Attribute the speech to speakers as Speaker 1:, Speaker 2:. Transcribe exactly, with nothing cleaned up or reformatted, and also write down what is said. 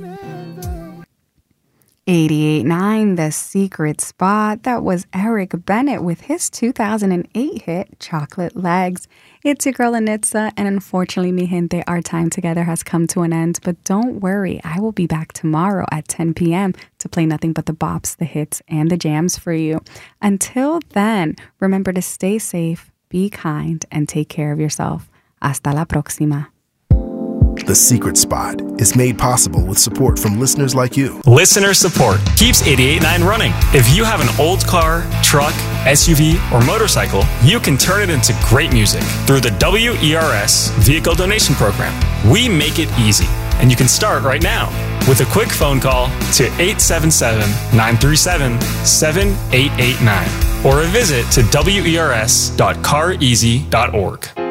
Speaker 1: eighty-eight point nine, The Secret Spot. That was Eric Bennett with his two thousand eight hit, Chocolate Legs. It's your girl, Anitza, and unfortunately, mi gente, our time together has come to an end. But don't worry, I will be back tomorrow at ten p.m. to play nothing but the bops, the hits, and the jams for you. Until then, remember to stay safe, be kind, and take care of yourself. Hasta la próxima.
Speaker 2: The Secret Spot is made possible with support from listeners like you.
Speaker 3: Listener support keeps eighty-eight point nine running. If you have an old car, truck, S U V, or motorcycle, you can turn it into great music through the W E R S Vehicle Donation Program. We make it easy, and you can start right now with a quick phone call to eight seven seven, nine three seven, seven eight eight nine or a visit to W E R S dot car easy dot org.